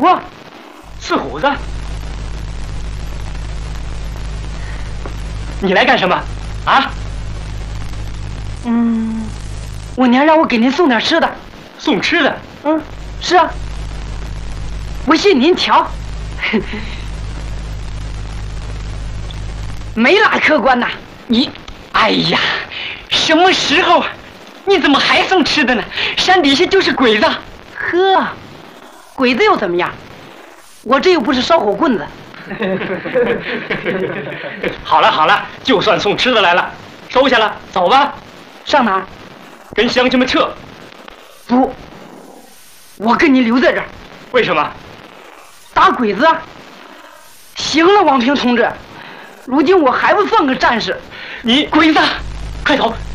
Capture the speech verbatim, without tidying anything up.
我四虎子，你来干什么？啊？ 嗯，我娘让我给您送点吃的。 送吃的？ 嗯，是啊。我信您瞧，没拉客官呐。 你，哎呀，什么时候？你怎么还送吃的呢？山底下就是鬼子。 呵，鬼子又怎么样？我这又不是烧火棍子。 好了好了，就算送吃的来了，收下了，走吧。 上哪儿？ 跟乡亲们撤。 不，我跟你留在这儿。 为什么？ 打鬼子啊！行了，王平同志，如今我还不算个战士。 你鬼子，快走！